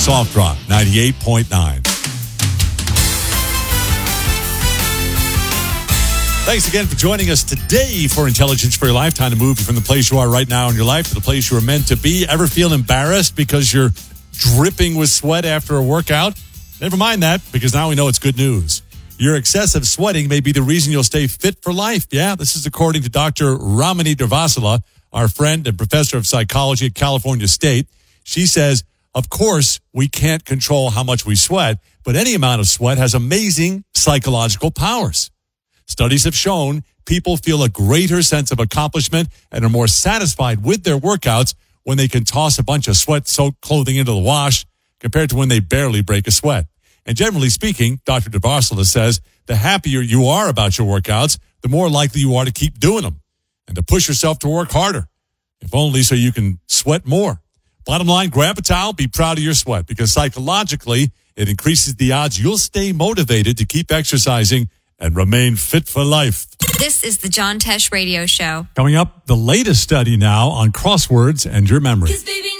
Soft Rock 98.9. Thanks again for joining us today for Intelligence for Your Life. Time to move you from the place you are right now in your life to the place you were meant to be. Ever feel embarrassed because you're dripping with sweat after a workout? Never mind that, because now we know it's good news. Your excessive sweating may be the reason you'll stay fit for life. Yeah, this is according to Dr. Ramani Durvasula, our friend and professor of psychology at California State. She says, of course, we can't control how much we sweat, but any amount of sweat has amazing psychological powers. Studies have shown people feel a greater sense of accomplishment and are more satisfied with their workouts when they can toss a bunch of sweat-soaked clothing into the wash compared to when they barely break a sweat. And generally speaking, Dr. Durvasula says, the happier you are about your workouts, the more likely you are to keep doing them and to push yourself to work harder, if only so you can sweat more. Bottom line, grab a towel, be proud of your sweat, because psychologically, it increases the odds you'll stay motivated to keep exercising and remain fit for life. This is the John Tesh Radio Show. Coming up, the latest study now on crosswords and your memory. 'Cause baby,